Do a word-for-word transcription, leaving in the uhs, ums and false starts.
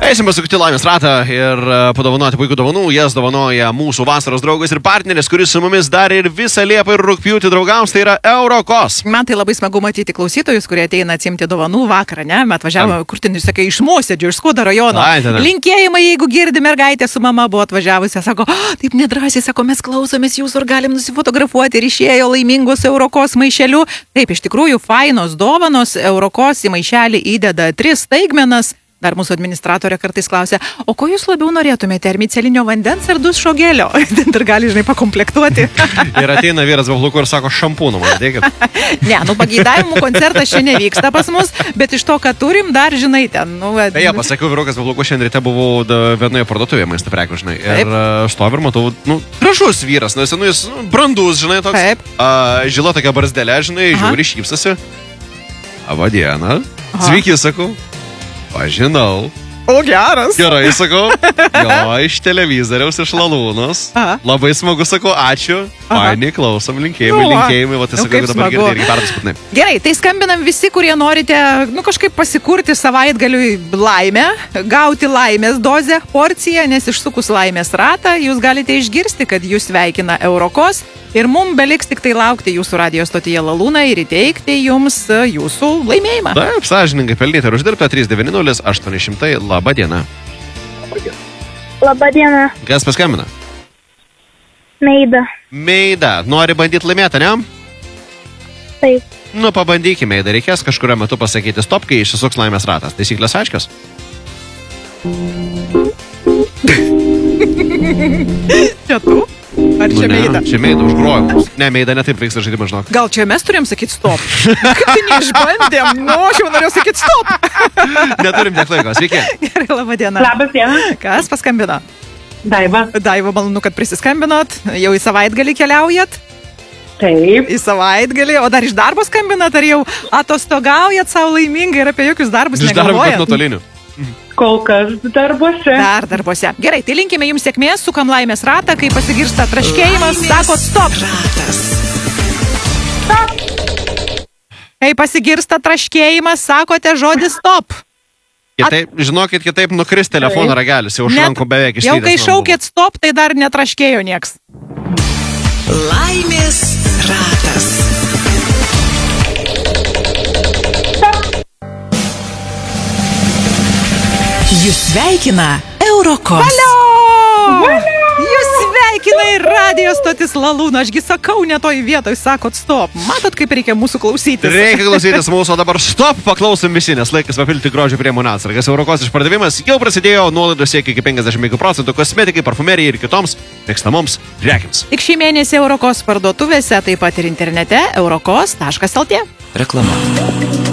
Eisim pasukti laimės ratą ir padovanoti puikų dovanų. Jas dovanoja mūsų vasaros draugas ir partneris, kuris su mumis dar ir visą Liepą ir rugpjūtį draugaus, tai yra Eurokos. Man tai labai smagu matyti klausytojus, kurie ateina atsimti dovanų vakarą, ne? Mes atvažiavome, kur ten, sakai, iš Mosėdžio, iš Skuodo rajono. Ai, linkėjimai, jeigu girdi mergaitė su mama buvo atvažiavusi, sako, oh, taip nedrąsiai, sako, mes klausomės jūsų ir galim nusifotografuoti ir išėjo laimingos Eurokos maišeliu. Taip, iš tikrųjų, fainos dovanos, Eurokos į maišelį įdeda tris staigmenas. Dar mūsų administratorė kartais klausia, o ko jūs labiau norėtumėte, ar micelinio vandens ar dušo gelio? Dar gali, žinai, pakomplektuoti. Ir ateina vyras babluku ir sako, šampūnų man dėkit. Ne, nu pageidavimų koncertas šiandien vyksta pas mus, bet iš to, ką turim, dar, žinai, ten, nu... Beje, pasakiau, vyrukas babluku, šiandien ryte buvau vienoje parduotuvėje maisto prekių, žinai. Ir stovi ir matau, nu, gražus vyras, nu, jis, nu, brandus, žinai, toks. Taip. A, žila tokia barzdelė, žinai, žiūri, šypsasi. Labadiena. Sveiki, sakau. Pažinau. O, geras. Gerai, sakau. Jo, iš televizoriaus, iš Lalūnos. Aha. Labai smagu, sakau, ačiū. Paini, klausom, linkėjimai, nu, linkėjimai. Va, tai nu, sakau, dabar girdėjai irgi perdusputinai. Gerai, tai skambinam visi, kurie norite, nu, kažkaip pasikurti savaitgaliui laimę, gauti laimės dozę, porciją, nes išsukus laimės ratą, jūs galite išgirsti, kad jūs sveikina Eurokos. Ir mums beliks tik tai laukti jūsų radijo stotyje Lalūną ir įteikti jums jūsų laimėjimą. Taip, sąžininkai pelnyti ir uždirbta trys devyni nulis aštuoni šimtai. Labą dieną. Labą dieną. Kas paskambina? Meida. Meida. Nori bandyti laimėti, ne? Taip. Nu, pabandykime, Meida. Reikės kažkurio metu pasakyti stop, kai išsisuks laimės ratas. Taisyklės aiškios? Čia tu? Ar čia nu, Meida? Čia Meida užgrojimus. Ne, Meida netaip vyksta žaidimas, žinok. Gal čia mes turėjom sakyti stop? Kaip tai neišbandėm? Nu, aš jau norėjau sakyti stop. Neturim tiek laiko. Sveiki. Gerai, laba diena. Labas diena. Kas paskambino? Daiva. Daiva, malonu, kad prisiskambinot. Jau į savaitgalį keliaujat? Taip. Į savaitgalį. O dar iš darbo skambinat? Ar jau atostogaujat savo laimingai ir apie jokius darbus negalvojat? Iš darbo, bet nuotolinių. Kol kas darbuose. Dar darbuose. Gerai, tai linkime jums sėkmės, sukam laimės ratą, kai pasigirsta traškėjimas, sakot stop. Stop. Kai pasigirsta traškėjimas, sakote žodį stop. Kitaip, žinokit, kitaip nukris telefono ragelis, jau šrankų beveik išlydęs. Jau kai šaukėt stop, tai dar netraškėjo nieks. Laimės ratas. Jūs sveikina Eurokos. Valio! Valio! Jūs sveikina ir radijos stotis Lalūna. Ašgi sakau, ne toj vietoj sakot stop. Matot, kaip reikia mūsų klausytis. Reikia klausytis mūsų, o dabar stop, paklausom visi, nes laikas papilti grožio priemonių atsargas. Eurokos išpardavimas jau prasidėjo, nuolaidos siekia iki penkiasdešimt procentų kosmetikai, parfumerijai ir kitoms mėgstamoms prekiams. Tik šį mėnesį Eurokos parduotuvėse, taip pat ir internete eurokos taškas lt. Reklama.